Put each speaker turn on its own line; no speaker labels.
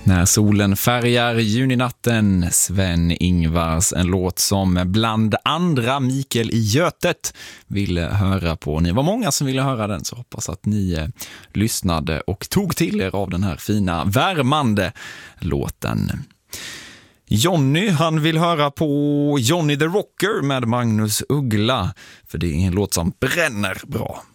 När solen färgar juninatten, Sven-Ingvars, en låt som bland andra Mikael i Götet ville höra på. Ni var många som ville höra den, så hoppas att ni lyssnade och tog till er av den här fina, värmande låten. Johnny, han vill höra på Johnny the Rocker med Magnus Uggla, för det är en låt som bränner bra.